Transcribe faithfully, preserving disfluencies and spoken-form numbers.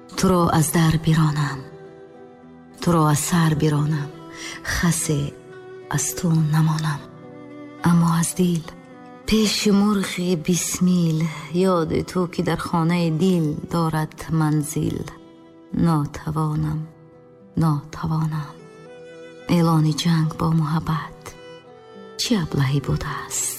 تو را از در بیرانم، تو را از سر بیرانم، خسه از تو نمانم. اما از دل پیش مرغ بسمیل، یاد تو که در خانه دل دارد منزل. ناتوانم ناتوانم اعلان جنگ با محبت چه ابلهی بوده است.